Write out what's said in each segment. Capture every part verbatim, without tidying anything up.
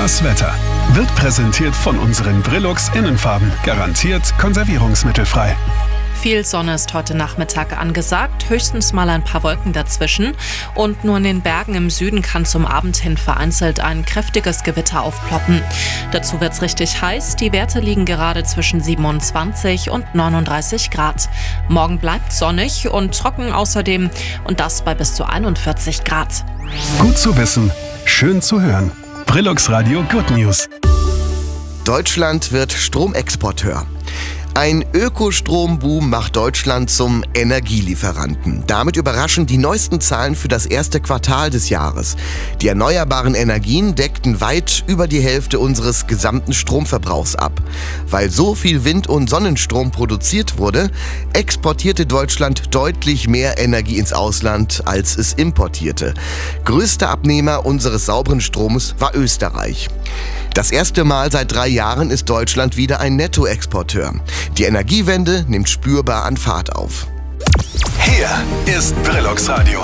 Das Wetter wird präsentiert von unseren Brillux Innenfarben. Garantiert konservierungsmittelfrei. Viel Sonne ist heute Nachmittag angesagt, höchstens mal ein paar Wolken dazwischen. Und nur in den Bergen im Süden kann zum Abend hin vereinzelt ein kräftiges Gewitter aufploppen. Dazu wird's richtig heiß. Die Werte liegen gerade zwischen siebenundzwanzig und neununddreißig Grad. Morgen bleibt sonnig und trocken außerdem und das bei bis zu einundvierzig Grad. Gut zu wissen, schön zu hören. Brillux Radio Good News. Deutschland wird Stromexporteur. Ein Ökostromboom macht Deutschland zum Energielieferanten. Damit überraschen die neuesten Zahlen für das erste Quartal des Jahres. Die erneuerbaren Energien deckten weit über die Hälfte unseres gesamten Stromverbrauchs ab. Weil so viel Wind- und Sonnenstrom produziert wurde, exportierte Deutschland deutlich mehr Energie ins Ausland, als es importierte. Größter Abnehmer unseres sauberen Stromes war Österreich. Das erste Mal seit drei Jahren ist Deutschland wieder ein Nettoexporteur. Die Energiewende nimmt spürbar an Fahrt auf. Hier ist Brillux Radio.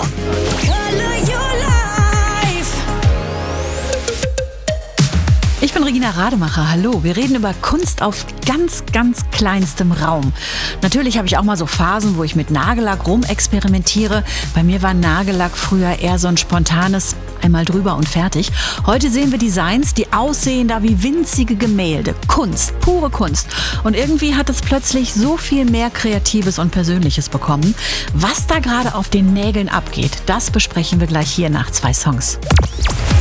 Ich bin Regina Rademacher, hallo. Wir reden über Kunst auf ganz, ganz kleinstem Raum. Natürlich habe ich auch mal so Phasen, wo ich mit Nagellack rumexperimentiere. Bei mir war Nagellack früher eher so ein spontanes einmal drüber und fertig. Heute sehen wir Designs, die aussehen da wie winzige Gemälde. Kunst, pure Kunst. Und irgendwie hat es plötzlich so viel mehr Kreatives und Persönliches bekommen. Was da gerade auf den Nägeln abgeht, das besprechen wir gleich hier nach zwei Songs.